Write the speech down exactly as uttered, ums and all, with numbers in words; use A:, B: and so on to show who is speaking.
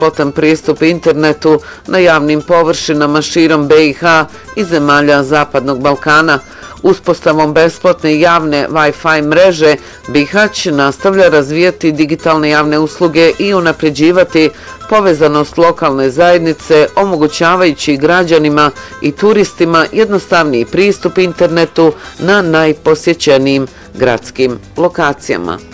A: besplatan pristup internetu na javnim površinama širom B i H i zemalja Zapadnog Balkana. Uspostavom besplatne javne Wi-Fi mreže, Bihać nastavlja razvijati digitalne javne usluge i unapređivati povezanost lokalne zajednice, omogućavajući građanima i turistima jednostavniji pristup internetu na najposjećenijim gradskim lokacijama.